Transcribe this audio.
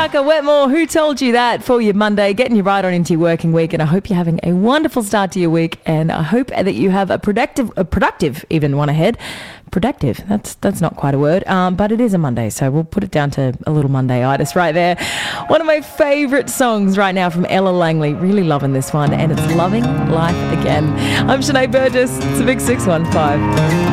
Chaka Wetmore, Who Told You That, for your Monday, getting you right on into your working week. And I hope you're having a wonderful start to your week. And I hope that you have a productive even one ahead. Productive, that's not quite a word, but it is a Monday, so we'll put it down to a little Monday-itis right there. One of my favourite songs right now from Ella Langley. Really loving this one, and it's Loving Life Again. I'm Sinead Burgess. It's a big 615.